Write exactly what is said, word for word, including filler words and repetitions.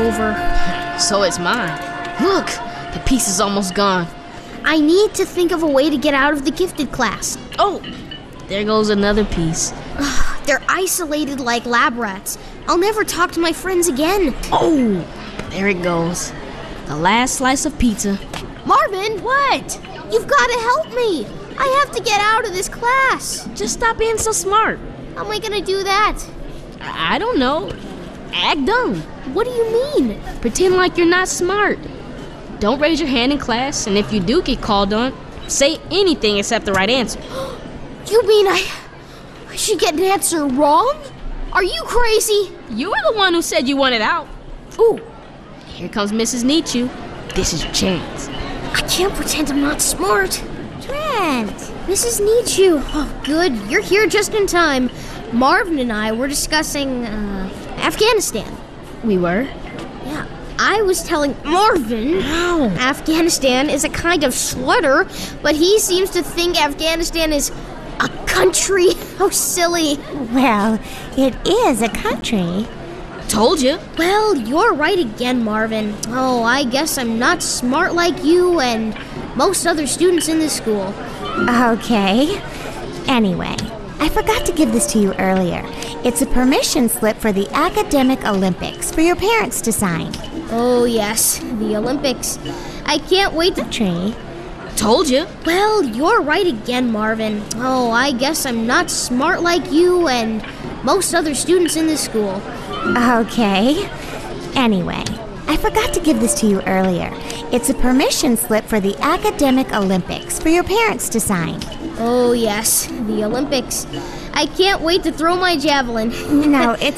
over. So it's mine. Look, the piece is almost gone. I need to think of a way to get out of the gifted class. Oh, there goes another piece. They're isolated like lab rats. I'll never talk to my friends again. Oh, there it goes. The last slice of pizza. Marvin! What? You've got to help me. I have to get out of this class. Just stop being so smart. How am I going to do that? I I don't know. Act dumb. What do you mean? Pretend like you're not smart. Don't raise your hand in class, and if you do get called on, say anything except the right answer. You mean I, I should get an answer wrong? Are you crazy? You were the one who said you wanted out. Ooh, here comes Missus Nietzsche. This is your chance. I can't pretend I'm not smart. Trent! Missus Nietzsche. Oh, good. You're here just in time. Marvin and I were discussing uh, Afghanistan. We were? Yeah. I was telling Marvin Ow. Afghanistan is a kind of sweater, but he seems to think Afghanistan is a country. How silly. Well, it is a country. Told you. Well, you're right again, Marvin. Oh, I guess I'm not smart like you and most other students in this school. Okay. Anyway, I forgot to give this to you earlier. It's a permission slip for the Academic Olympics for your parents to sign. Oh, yes, the Olympics. I can't wait to... Tree. Told you. Well, you're right again, Marvin. Oh, I guess I'm not smart like you and most other students in this school. Okay. Anyway, I forgot to give this to you earlier. It's a permission slip for the Academic Olympics for your parents to sign. Oh, yes, the Olympics. I can't wait to throw my javelin. No, it's